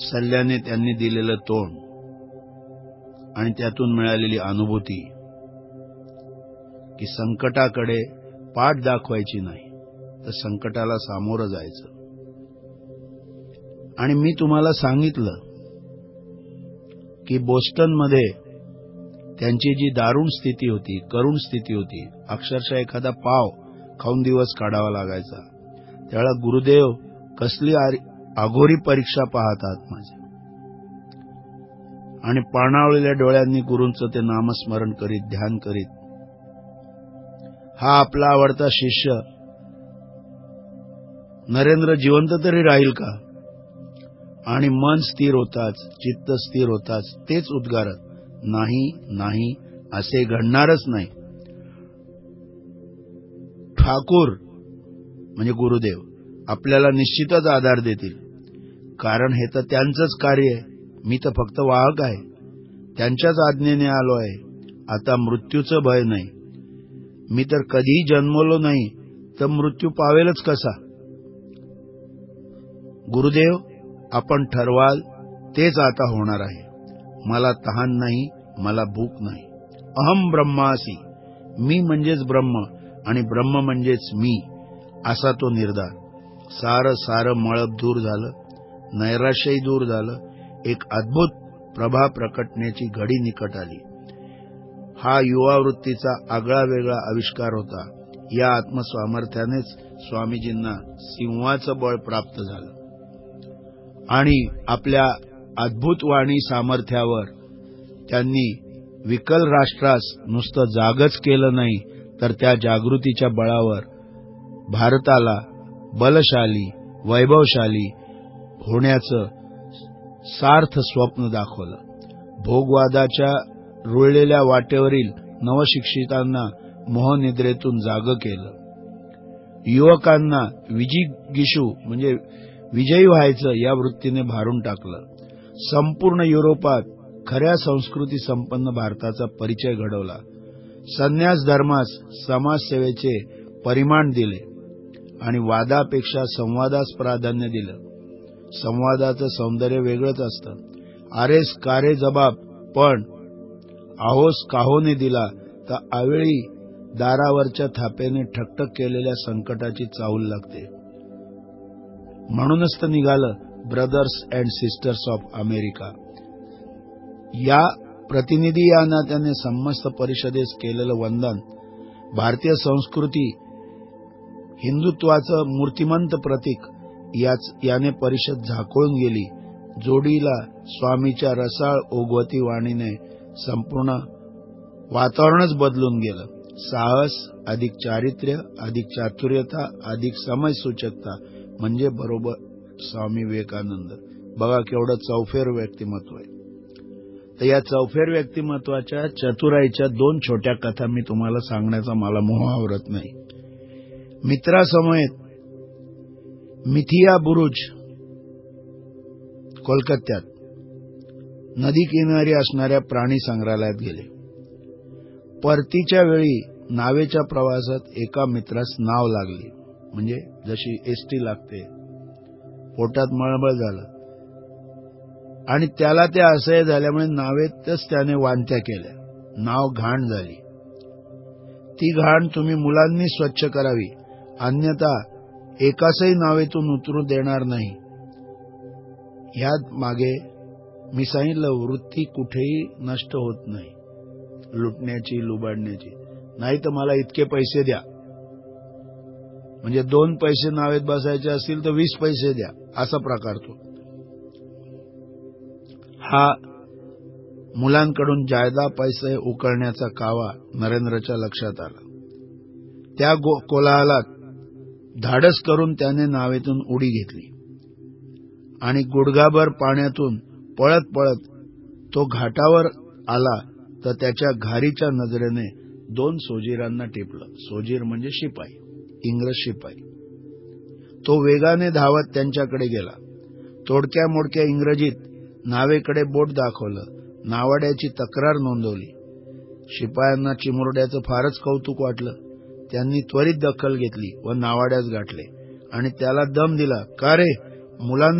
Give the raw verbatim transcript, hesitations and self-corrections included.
सल्ल्याने त्यांनी दिलेलं तोंड आणि त्यातून मिळालेली अनुभूती की संकटाकडे पाठ दाखवायची नाही तर संकटाला सामोरं जायचं. आणि मी तुम्हाला सांगितलं की बोस्टनमध्ये त्यांची जी दारुण स्थिती होती, करुण स्थिती होती, अक्षरशः एखादा पाव खाऊन दिवस काढावा लागायचा. त्यावेळेला गुरुदेव कसली अघोरी परीक्षा पाहतात माझे, आणि पाणावलेल्या डोळ्यांनी गुरूंचं ते नामस्मरण करीत, ध्यान करीत, हा आपला आवडता शिष्य नरेंद्र जिवंत तरी राहील का? आणि मन स्थिर होताच, चित्त स्थिर होताच तेच उद्गारत, नाही नाही असे घडणारच नाही. ठाकूर म्हणजे गुरुदेव आपल्याला निश्चितच आधार देतील, कारण हे तर त्यांचंच कार्य आहे. मी तर फक्त वाहक आहे, त्यांच्याच आज्ञेने आलो आहे. आता मृत्यूचं भय नाही. मी तर कधीही जन्मलो नाही तर मृत्यू पावेलच कसा? गुरुदेव आपण ठरवाल तेच आता होणार आहे. मला तहान नाही, मला भूक नाही. अहम ब्रह्मासी, मी म्हणजेच ब्रह्म आणि ब्रह्म म्हणजेच मी, असा तो निर्धार. सारं सारं मळब दूर झालं, नैराश्यही दूर झालं. एक अद्भुत प्रभा प्रकटण्याची घडी निकट आली. हा युवावृत्तीचा आगळा वेगळा आविष्कार होता. या आत्मसामर्थ्यानेच स्वामीजींना सिंहाचं बळ प्राप्त झालं आणि आपल्या अद्भुत वाणी सामर्थ्यावर त्यांनी विकल राष्ट्रास नुसतं जागच केलं नाही, तर त्या जागृतीच्या बळावर भारताला बलशाली, वैभवशाली होण्याचं सार्थ स्वप्न दाखवलं. भोगवादाच्या रुळलेल्या वाटेवरील नवशिक्षितांना मोहनिद्रेतून जागं केलं. युवकांना विजिगीषू म्हणजे विजयी व्हायचं या वृत्तीने भारून टाकलं. संपूर्ण युरोपात खऱ्या संस्कृती संपन्न भारताचा परिचय घडवला. संन्यास धर्मास समाजसेवेचे परिमाण दिले आणि वादापेक्षा संवादास प्राधान्य दिलं. संवादाचं सौंदर्य वेगळंच असतं. आरेस कारे जबाब, पण आहोस काहोने दिला तर आवेळी दारावरच्या थापेने ठकठक केलेल्या संकटाची चाहूल लागते. म्हणूनच तर निघालं brothers and sisters of America. या प्रतिनिधी या नात्याने समस्त परिषदेस केलेलं वंदन भारतीय संस्कृती हिंदुत्वाचं मूर्तिमंत प्रतीक याच याने परिषद झाकोळून गेली. जोडीला स्वामीच्या रसाळ ओघवती वाणीने संपूर्ण वातावरणच बदलून गेलं. साहस अधिक चारित्र्य, अधिक चातुर्यता, अधिक समयसूचकता म्हणजे बरोबर स्वामी विवेकानंद. बघा केवढं चौफेर व्यक्तिमत्व आहे. तर या चौफेर व्यक्तिमत्वाच्या चतुराईच्या दोन छोट्या कथा मी तुम्हाला सांगण्याचा मला मोह आवरत नाही. मित्रासमवेत मिथिया बुरुज कोलकात्यात नदी किनारी असणाऱ्या प्राणी संग्रहालयात गेले. परतीच्या वेळी नावेच्या प्रवासात एका मित्रास नाव लागली, म्हणजे जशी एसटी लागते. पोटात मळमळ झालं आणि त्याला ते असह्य झाल्यामुळे नावेतच त्याने वांत्या केल्या. नाव घाण झाली. ती घाण तुम्ही मुलांनी स्वच्छ करावी, अन्यथा एकासही नावेतून उतरू देणार नाही. ह्यात मागे मी सांगितलं, वृत्ती कुठेही नष्ट होत नाही, लुटण्याची, लुबाडण्याची. नाही तर मला इतके पैसे द्या, म्हणजे दोन पैसे नावेत बसायचे असतील तर वीस पैसे द्या, असा प्रकार तो. हा मुलांकडून जायदा पैसे उकळण्याचा कावा नरेंद्रच्या लक्षात आला. त्या कोलाहलात धाडस करून त्याने नावेतून उडी घेतली आणि गुडघाभर पाण्यातून पळत पळत तो घाटावर आला तर त्याच्या घारीच्या नजरेने दोन सोजीरांना टिपलं. सोजीर म्हणजे शिपाई, इंग्रज शिपाई. तो वेगाने धावत त्यांच्याकडे गेला. तोडक्या मोडक्या इंग्रजीत नावेकडे बोट दाखवलं. नावाड्याची तक्रार नोंदवली. शिपायांना चिमुरड्याचं फारच कौतुक वाटलं. त्यांनी त्वरित दखल घेतली व नावाड्यास गाठले आणि त्याला दम दिला. का रे, मुलांना